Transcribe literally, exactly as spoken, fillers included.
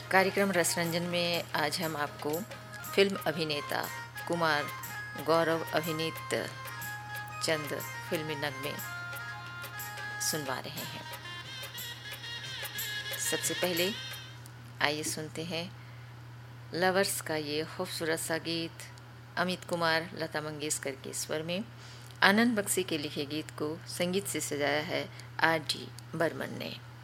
कार्यक्रम रसरंजन में आज हम आपको फिल्म अभिनेता कुमार गौरव अभिनीत चंद फिल्मी नगमे सुनवा रहे हैं। सबसे पहले आइए सुनते हैं लवर्स का ये खूबसूरत सा गीत अमित कुमार लता मंगेशकर के स्वर में। आनंद बख्शी के लिखे गीत को संगीत से सजाया है आर डी बर्मन ने।